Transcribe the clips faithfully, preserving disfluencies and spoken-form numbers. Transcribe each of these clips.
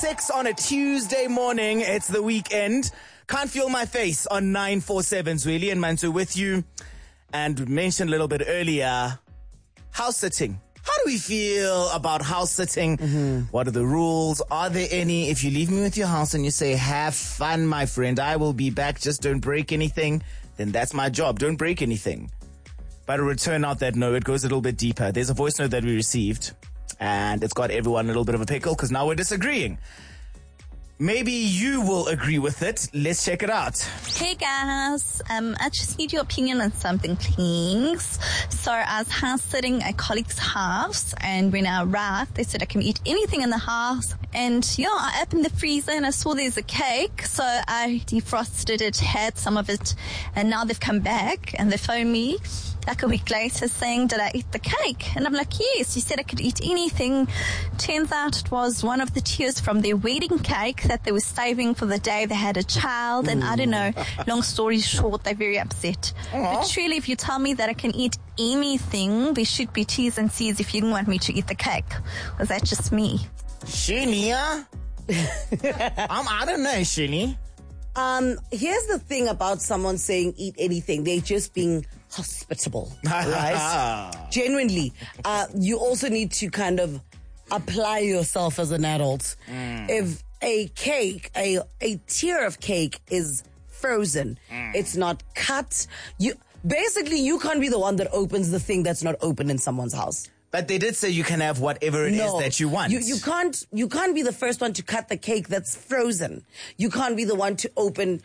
Six on a Tuesday morning. It's the weekend. Can't feel my face on nine four seven. Zweli and Mansu with you. And we mentioned a little bit earlier, house sitting. How do we feel about house sitting? Mm-hmm. What are the rules? Are there any? If you leave me with your house and you say, have fun, my friend, I will be back, just don't break anything, then that's my job. Don't break anything. But it would turn out that no, it goes a little bit deeper. There's a voice note that we received, and it's got everyone a little bit of a pickle because now we're disagreeing. Maybe you will agree with it. Let's check it out. Hey guys, um, I just need your opinion on something, please. So I was house sitting at a colleague's house, and when I arrived, they said I can eat anything in the house. And yeah, I opened the freezer and I saw there's a cake, so I defrosted it, had some of it, and now they've come back and they phoned me like a week later saying, did I eat the cake? And I'm like, yes, you said I could eat anything. Turns out it was one of the tiers from their wedding cake that they were saving for the day they had a child. And I don't know, long story short, they're very upset. Aww. But truly, if you tell me that I can eat anything, there should be T's and C's if you didn't want me to eat the cake. Was that just me? Shirley, huh? um, I don't know, Shirley. Um, here's the thing about someone saying eat anything. They're just being hospitable, right? Genuinely. Uh, you also need to kind of apply yourself as an adult. Mm. If a cake, a, a tier of cake is frozen, mm. it's not cut, you, basically you can't be the one that opens the thing that's not open in someone's house. But they did say you can have whatever it no, is that you want. You, you can't, you can't be the first one to cut the cake that's frozen. You can't be the one to open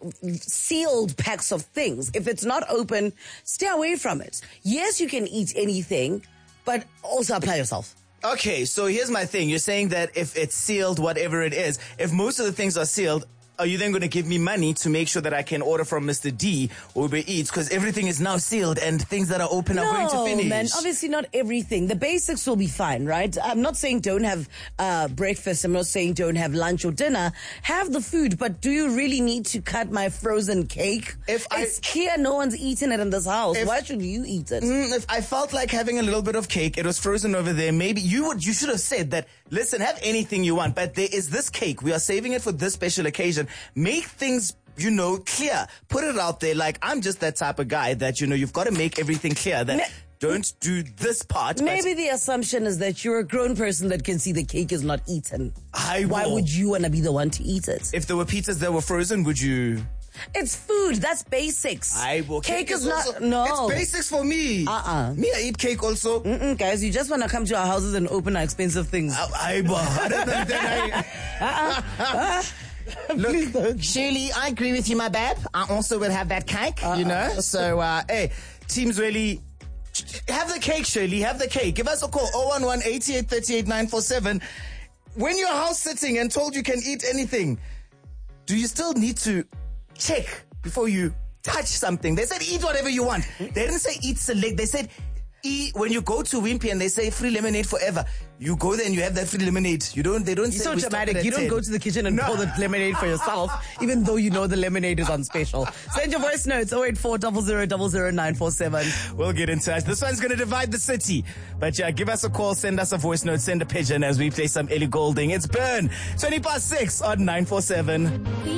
sealed packs of things. If it's not open, stay away from it. Yes, you can eat anything, but also apply yourself. Okay, so here's my thing. You're saying that if it's sealed, whatever it is, if most of the things are sealed, are you then going to give me money to make sure that I can order from Mister D or Uber Eats? Because everything is now sealed and things that are open no, are going to finish. Man, obviously not everything. The basics will be fine, right? I'm not saying don't have uh, breakfast. I'm not saying don't have lunch or dinner. Have the food, but do you really need to cut my frozen cake? If it's I, clear no one's eating it in this house. If, Why should you eat it? Mm, if I felt like having a little bit of cake, it was frozen over there, maybe you would. You should have said that, listen, have anything you want, but there is this cake. We are saving it for this special occasion. Make things, you know, clear. Put it out there. Like, I'm just that type of guy that, you know, you've got to make everything clear that ne- don't do this part. Maybe the assumption is that you're a grown person that can see the cake is not eaten. I Why will. would you want to be the one to eat it? If there were pizzas that were frozen, would you? It's food. That's basics. I will. Cake, cake is, is also, not, no. It's basics for me. Uh-uh. Me, I eat cake also. Mm-mm, guys, you just want to come to our houses and open our expensive things. I, I, I don't know. Then I, uh-uh. Look, Shirley, I agree with you, my bab. I also will have that cake, uh-uh. you know. So, uh, hey, teams really have the cake, Shirley. Have the cake. Give us a call, oh one one, eight eight three eight, nine four seven. When you're house sitting and told you can eat anything, do you still need to check before you touch something? They said eat whatever you want. They didn't say eat select. They said eat. When you go to Wimpy and they say free lemonade forever, you go there and you have that free lemonade. You don't. They don't. You're say so dramatic. You don't ten. Go to the kitchen and no. pour the lemonade for yourself, even though you know the lemonade is on special. Send your voice notes oh eight four zero zero zero zero nine four seven. We'll get in touch. This one's gonna divide the city. But yeah, give us a call. Send us a voice note. Send a pigeon as we play some Ellie Goulding. It's Burn. Twenty past six on nine four seven.